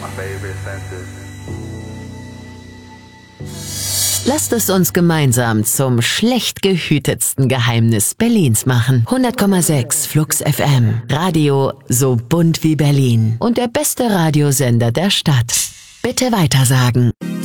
Lasst es uns gemeinsam zum schlecht gehütetsten Geheimnis Berlins machen. 100,6 Flux FM. Radio so bunt wie Berlin. Und der beste Radiosender der Stadt. Bitte weitersagen.